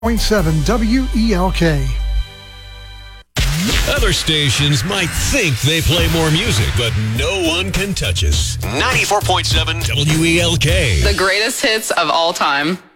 WELK. Other stations might think they play more music, but no one can touch us. 94.7 WELK. The greatest hits of all time.